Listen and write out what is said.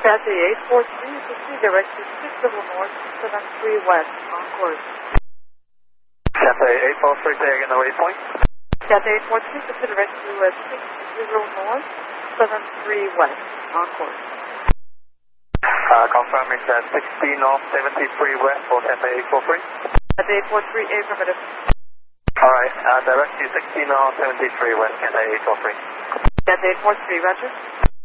Cathay 843, proceed direct to 6 North, 73 West, on course. Cathay 843, say again the waypoint. Cathay 843, proceed direct to 60 North, 73 West, on course. Confirm it's at 60 North, 73 West for Cathay 843. Cathay 843, affirmative. Alright, direct to 60 North, 73 West, Cathay 843. Cathay 843, roger.